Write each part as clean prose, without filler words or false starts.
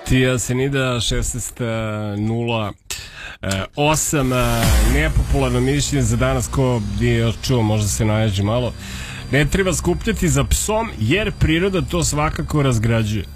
Tija Senida 16:08. Nepopularno mišljenje za danas, ko je još čuo, možda se naježi malo. Ne treba skupljati za psom jer priroda to svakako razgrađuje.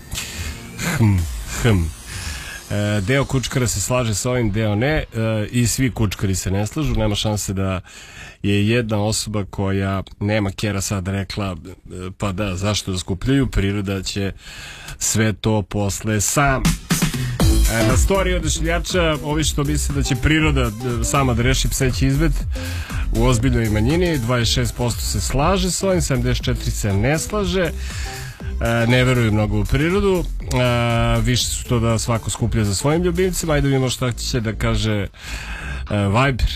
Deo kučkara se slaže s ovim, deo ne, i svi kučkari se ne slažu. Nema šanse da je jedna osoba koja nema kjera sad rekla pa da, zašto da skupljaju, priroda će sve to posle sam. Na storiji odašiljača ovi što misle da će priroda sama da reši pseći izmet u ozbiljnoj manjini, 26% se slaže s ovim, 74% se ne slaže. Ne veruju mnogo u prirodu, više su to da svako skuplja za svojim ljubimcima. Ajde vidimo šta će da kaže Viber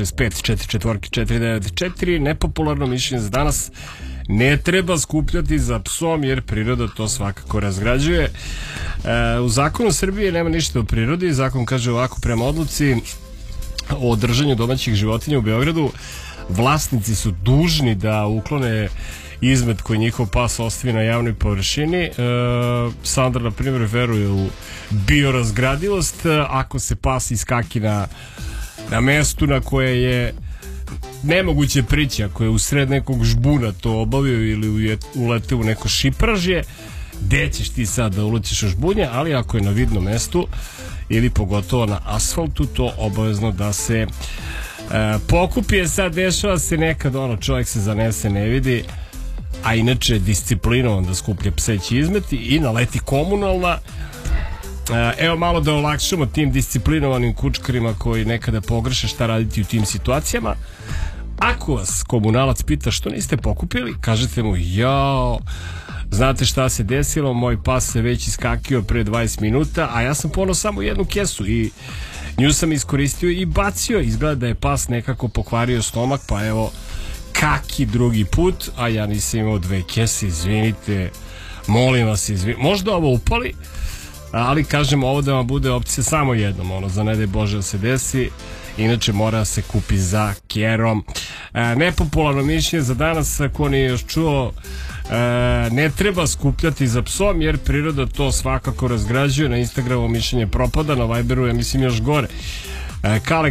065-44-494. Nepopularno mišljenje za danas: ne treba skupljati za psom jer priroda to svakako razgrađuje. U zakonu Srbije nema ništa o prirodi. Zakon kaže ovako: prema odluci o držanju domaćih životinja u Beogradu, vlasnici su dužni da uklone izmet koji njihov pas ostavi na javnoj površini. Sandra, na primjer, veruje u biorazgradivost. Ako se pas iskaki na mestu na koje je nemoguće prići, ako je usred nekog žbuna to obavio ili ulete u neko šipražje, gde ćeš ti sad da uletiš u žbunje? Ali ako je na vidnom mestu ili pogotovo na asfaltu, to obavezno da se pokupi. Sad dešava se nekad čovjek se zanese, ne vidi, a inače je disciplinovan da skuplja pseći izmet i naleti komunalna. Evo malo da olakšamo tim disciplinovanim kučkarima koji nekada pogreše šta raditi u tim situacijama. Ako vas komunalac pita što niste pokupili, kažete mu: jao, znate šta se desilo, moj pas se već iskakio pre 20 minuta, a ja sam ponao samo jednu kesu i nju sam iskoristio i bacio. Izgleda da je pas nekako pokvario stomak, pa evo kaki drugi put, a ja nisam imao 2 kese, izvinite, molim vas, možda ovo upali, ali kažem, ovo da vam bude opcija samo jednom, za ne daj Bože da se desi, inače mora se kupi za kerom. Nepopularno mišljenje za danas, ko nije još čuo: ne treba skupljati za psom jer priroda to svakako razgrađuje. Na Instagramu mišljenje propada, na Viberu ja mislim još gore. Kale